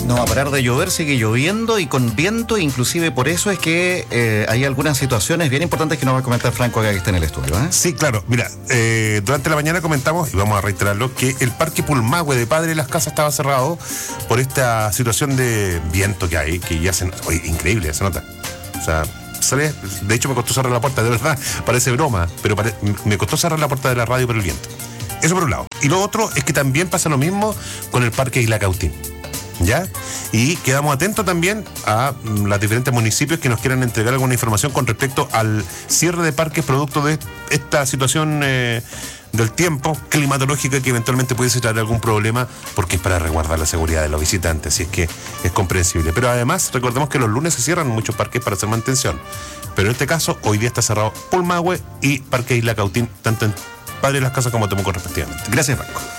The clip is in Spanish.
No va a parar de llover, sigue lloviendo y con viento, inclusive por eso es que hay algunas situaciones bien importantes que nos va a comentar Franco acá que está en el estudio. Sí, claro. Mira, durante la mañana comentamos, y vamos a reiterarlo, que el Parque Pulmahue de Padre Las Casas estaba cerrado por esta situación de viento que hay, que ya increíble, se nota. O sea, de hecho me costó cerrar la puerta, de verdad, parece broma, pero me costó cerrar la puerta de la radio por el viento. Eso por un lado. Y lo otro es que también pasa lo mismo con el Parque Isla Cautín. ¿Ya? Y quedamos atentos también a los diferentes municipios que nos quieran entregar alguna información con respecto al cierre de parques producto de esta situación del tiempo climatológica que eventualmente pudiese traer algún problema, porque es para resguardar la seguridad de los visitantes, así es que es comprensible. Pero además, recordemos que los lunes se cierran muchos parques para hacer mantención. Pero en este caso, hoy día está cerrado Pulmahue y Parque Isla Cautín, tanto en Padre Las Casas como Temuco respectivamente. Gracias, Franco.